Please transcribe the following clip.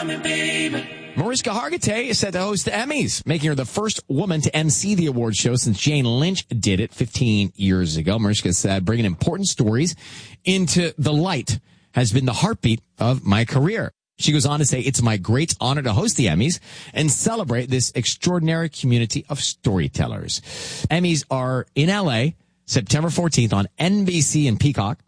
Mariska Hargitay is set to host the Emmys, making her the first woman to MC the award show since Jane Lynch did it 15 years ago. Mariska said, bringing important stories into the light has been the heartbeat of my career. She goes on to say, it's my great honor to host the Emmys and celebrate this extraordinary community of storytellers. Emmys are in LA, September 14th on NBC and Peacock.